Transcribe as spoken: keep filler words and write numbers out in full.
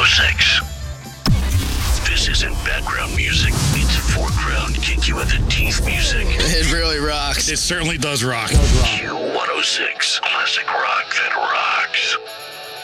six. This isn't background music. It's foreground, kick you in the teeth music. It really rocks. It certainly does rock. Q one oh six Classic Rock.